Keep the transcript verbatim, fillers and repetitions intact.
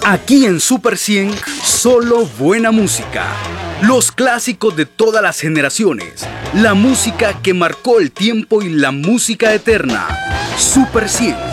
Aquí en Super cien, solo buena música. Los clásicos de todas las generaciones. La música que marcó el tiempo y la música eterna. Super cien.